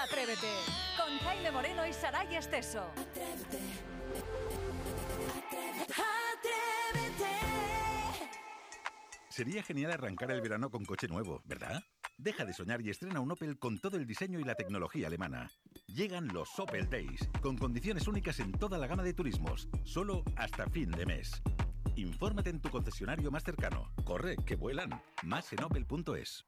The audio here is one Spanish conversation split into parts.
Atrévete, con Jaime Moreno y Saray Esteso. Atrévete. Sería genial arrancar el verano con coche nuevo, ¿verdad? Deja de soñar y estrena un Opel con todo el diseño y la tecnología alemana. Llegan los Opel Days, con condiciones únicas en toda la gama de turismos, solo hasta fin de mes. Infórmate en tu concesionario más cercano. Corre, que vuelan. Más en opel.es.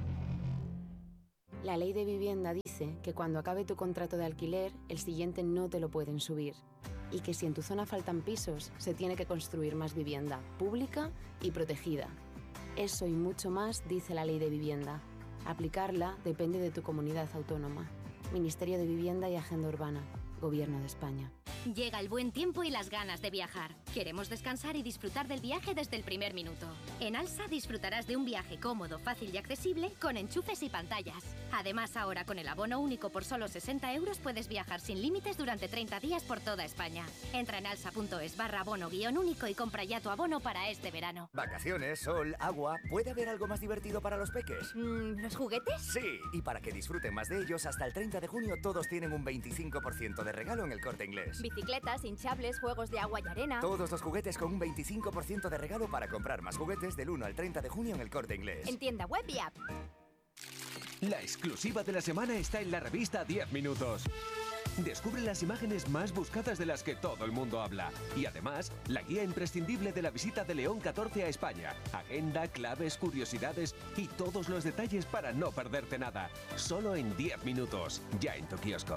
La ley de vivienda dice que cuando acabe tu contrato de alquiler, el siguiente no te lo pueden subir. Y que si en tu zona faltan pisos, se tiene que construir más vivienda, pública y protegida. Eso y mucho más dice la ley de vivienda. Aplicarla depende de tu comunidad autónoma. Ministerio de Vivienda y Agenda Urbana. Gobierno de España. Llega el buen tiempo y las ganas de viajar. Queremos descansar y disfrutar del viaje desde el primer minuto. En Alsa disfrutarás de un viaje cómodo, fácil y accesible con enchufes y pantallas. Además, ahora con el abono único por solo 60 euros puedes viajar sin límites durante 30 días por toda España. Entra en alsa.es/abono-único y compra ya tu abono para este verano. Vacaciones, sol, agua. ¿Puede haber algo más divertido para los peques? ¿Los juguetes? Sí, y para que disfruten más de ellos, hasta el 30 de junio todos tienen un 25% de regalo en El Corte Inglés. Bicicletas, hinchables, juegos de agua y arena. Todos los juguetes con un 25% de regalo para comprar más juguetes del 1 al 30 de junio en El Corte Inglés. En tienda web y app. La exclusiva de la semana está en la revista 10 Minutos. Descubre las imágenes más buscadas de las que todo el mundo habla. Y además, la guía imprescindible de la visita de León XIV a España. Agenda, claves, curiosidades y todos los detalles para no perderte nada. Solo en 10 minutos. Ya en tu kiosco.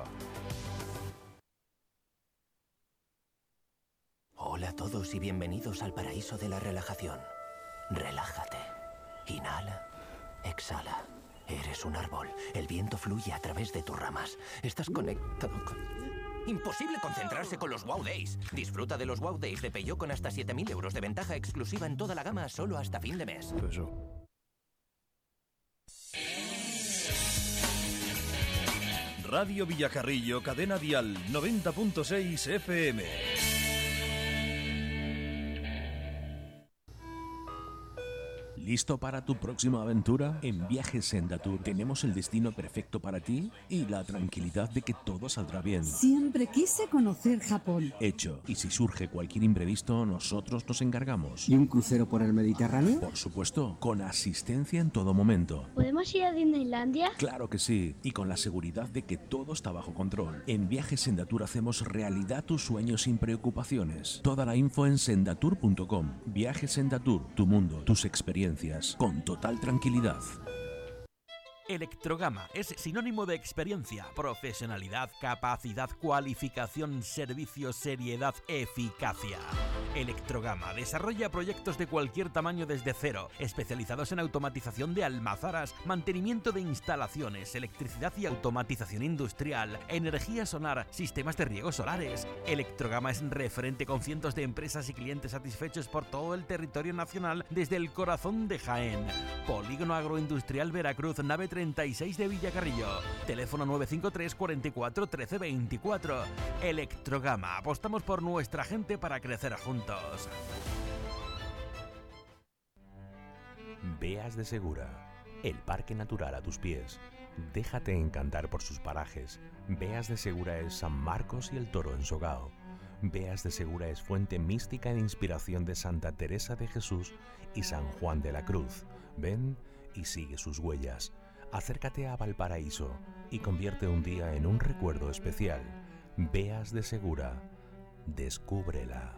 Hola a todos y bienvenidos al paraíso de la relajación. Relájate. Inhala. Exhala. Eres un árbol. El viento fluye a través de tus ramas. Estás conectado con... Imposible concentrarse con los Wow Days. Disfruta de los Wow Days de Peugeot con hasta 7.000 euros de ventaja exclusiva en toda la gama solo hasta fin de mes. Radio Villacarrillo, cadena dial 90.6 FM. ¿Listo para tu próxima aventura? En Viajes Sendatur tenemos el destino perfecto para ti y la tranquilidad de que todo saldrá bien. Siempre quise conocer Japón. Hecho. Y si surge cualquier imprevisto, nosotros nos encargamos. ¿Y un crucero por el Mediterráneo? Por supuesto, con asistencia en todo momento. ¿Podemos ir a Disneylandia? Claro que sí, y con la seguridad de que todo está bajo control. En Viajes Sendatur hacemos realidad tus sueños sin preocupaciones. Toda la info en sendatur.com. Viajes Sendatur, tu mundo, tus experiencias, con total tranquilidad. Electrogama es sinónimo de experiencia, profesionalidad, capacidad, cualificación, servicio, seriedad, eficacia. Electrogama desarrolla proyectos de cualquier tamaño desde cero, especializados en automatización de almazaras, mantenimiento de instalaciones, electricidad y automatización industrial, energía solar, sistemas de riego solares. Electrogama es referente con cientos de empresas y clientes satisfechos por todo el territorio nacional desde el corazón de Jaén. Polígono Agroindustrial Veracruz, nave 36 de Villacarrillo. Teléfono 953 44 13 24. Electrogama. Apostamos por nuestra gente para crecer juntos. Beas de Segura, el parque natural a tus pies. Déjate encantar por sus parajes. Beas de Segura es San Marcos y el Toro en Sogao. Beas de Segura es fuente mística e inspiración de Santa Teresa de Jesús y San Juan de la Cruz. Ven y sigue sus huellas. Acércate a Valparaíso y convierte un día en un recuerdo especial. Beas de Segura, descúbrela.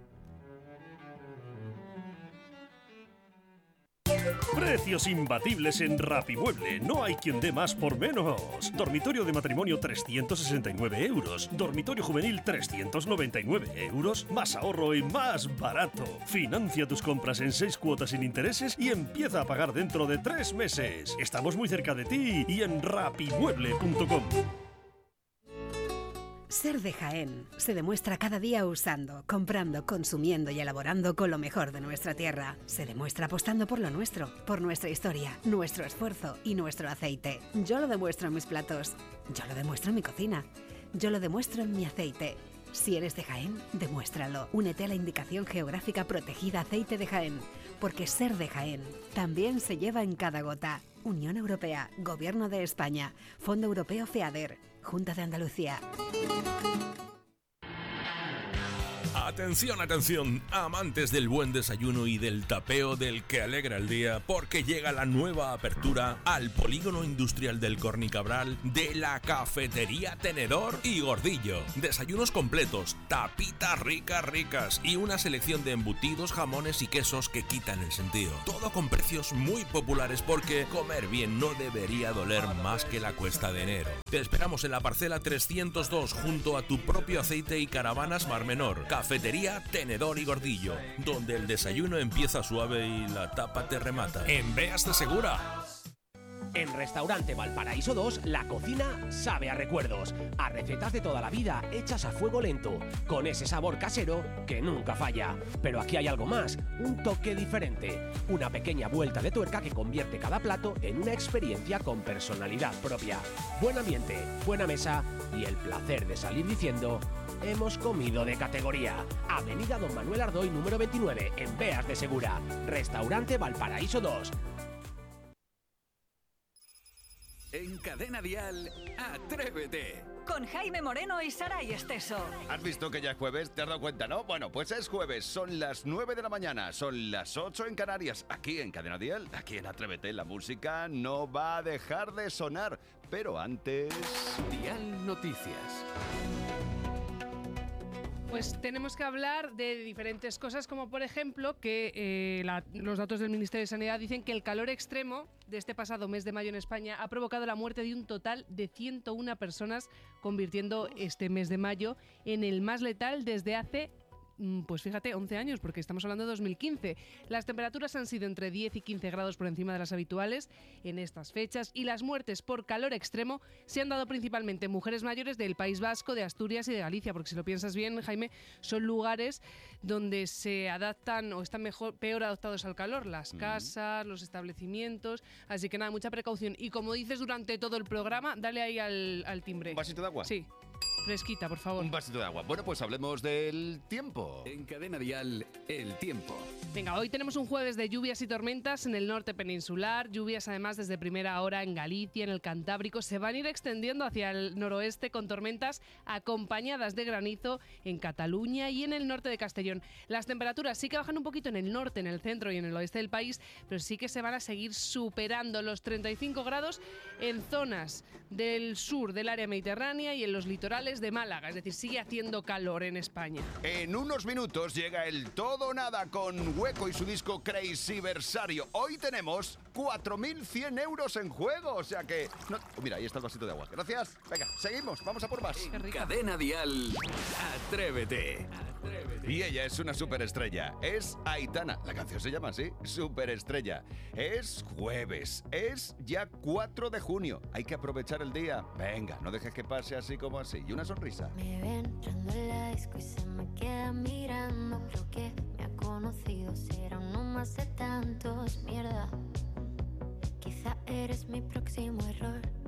Precios imbatibles en Rapimueble. No hay quien dé más por menos. Dormitorio de matrimonio 369 euros. Dormitorio juvenil 399 euros. Más ahorro y más barato. Financia tus compras en 6 cuotas sin intereses y empieza a pagar dentro de 3 meses. Estamos muy cerca de ti y en rapimueble.com. Ser de Jaén se demuestra cada día usando, comprando, consumiendo y elaborando con lo mejor de nuestra tierra. Se demuestra apostando por lo nuestro, por nuestra historia, nuestro esfuerzo y nuestro aceite. Yo lo demuestro en mis platos, yo lo demuestro en mi cocina, yo lo demuestro en mi aceite. Si eres de Jaén, demuéstralo. Únete a la indicación geográfica protegida Aceite de Jaén, porque ser de Jaén también se lleva en cada gota. Unión Europea, Gobierno de España, Fondo Europeo FEADER, Junta de Andalucía. Atención, atención, amantes del buen desayuno y del tapeo del que alegra el día, porque llega la nueva apertura al polígono industrial del Cornicabral de la Cafetería Tenedor y Gordillo. Desayunos completos, tapitas ricas y una selección de embutidos, jamones y quesos que quitan el sentido. Todo con precios muy populares, porque comer bien no debería doler más que la cuesta de enero. Te esperamos en la parcela 302 junto a Tu Propio Aceite y Caravanas Mar Menor. Cafetería Tenedor y Gordillo, donde el desayuno empieza suave y la tapa te remata. En Beas de Segura. En Restaurante Valparaíso 2, la cocina sabe a recuerdos, a recetas de toda la vida hechas a fuego lento, con ese sabor casero que nunca falla. Pero aquí hay algo más, un toque diferente, una pequeña vuelta de tuerca que convierte cada plato en una experiencia con personalidad propia. Buen ambiente, buena mesa y el placer de salir diciendo: hemos comido de categoría. Avenida Don Manuel Ardoy, número 29, en Beas de Segura. Restaurante Valparaíso 2. En Cadena Dial, Atrévete. Con Jaime Moreno y Saray Esteso. ¿Has visto que ya es jueves? ¿Te has dado cuenta, no? Bueno, pues es jueves, son las 9 de la mañana, son las 8 en Canarias. Aquí en Cadena Dial, aquí en Atrévete, la música no va a dejar de sonar. Pero antes... Dial Noticias. Pues tenemos que hablar de diferentes cosas, como por ejemplo que los datos del Ministerio de Sanidad dicen que el calor extremo de este pasado mes de mayo en España ha provocado la muerte de un total de 101 personas, convirtiendo este mes de mayo en el más letal desde hace... pues fíjate, 11 años, porque estamos hablando de 2015. Las temperaturas han sido entre 10 y 15 grados por encima de las habituales en estas fechas, y las muertes por calor extremo se han dado principalmente en mujeres mayores del País Vasco, de Asturias y de Galicia, porque si lo piensas bien, Jaime, son lugares donde se adaptan o están peor adaptados al calor, las casas, los establecimientos, así que nada, mucha precaución. Y como dices durante todo el programa, dale ahí al timbre. ¿Un vasito de agua? Sí. Fresquita, por favor. Un vasito de agua. Bueno, pues hablemos del tiempo. En Cadena Dial, el tiempo. Venga, hoy tenemos un jueves de lluvias y tormentas en el norte peninsular, lluvias además desde primera hora en Galicia, en el Cantábrico. Se van a ir extendiendo hacia el noroeste con tormentas acompañadas de granizo en Cataluña y en el norte de Castellón. Las temperaturas sí que bajan un poquito en el norte, en el centro y en el oeste del país, pero sí que se van a seguir superando los 35 grados en zonas del sur del área mediterránea y en los litorales de Málaga, es decir, sigue haciendo calor en España. En unos minutos llega el Todo o Nada con Hueco y su disco Crazyversario. Hoy tenemos 4.100 euros en juego, o sea que... No... Mira, ahí está el vasito de agua. Gracias. Venga, seguimos, vamos a por más. Cadena Dial, Atrévete. Y ella es una superestrella, es Aitana. La canción se llama así, Superestrella. Es jueves, es ya 4 de junio. Hay que aprovechar el día. Venga, no dejes que pase así como así. Y una sonrisa. Me ve entrando en la disco y se me queda mirando. Creo que me ha conocido, será uno más de tantos. Mierda, quizá eres mi próximo error.